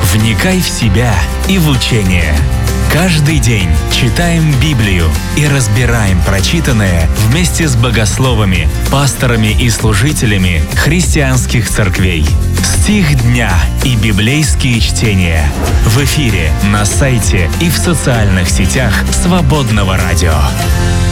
Вникай в себя и в учение. Каждый день читаем Библию и разбираем прочитанное вместе с богословами, пасторами и служителями христианских церквей. Стих дня и библейские чтения. В эфире, на сайте и в социальных сетях Свободного радио.